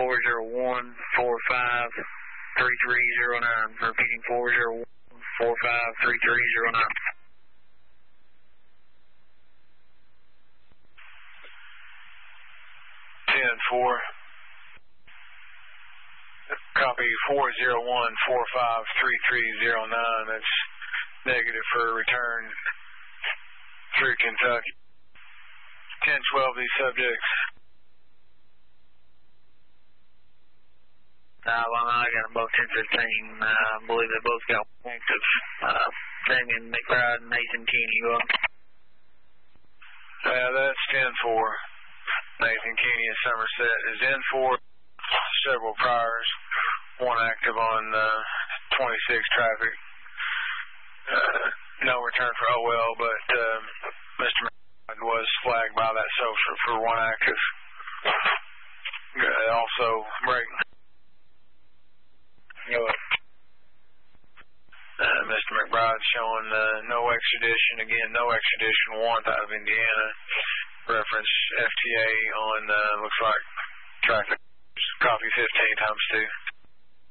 401-453309. Repeating 401-453309. 10-4. Copy 401-453309. That's negative for return through Kentucky. 10-12, these subjects. Well, I got them both 10-15. I believe they both got active. Damien McBride and Nathan Keeney. Go on. That's 10-4. Nathan Keeney in Somerset is in for several priors. One active on 26 traffic. No return for OL, but Mr. McBride was flagged by that social for one active. Also, break. Mr. McBride showing no extradition. Again, no extradition warrant out of Indiana. Reference FTA on, looks like traffic. Copy 15 times 2.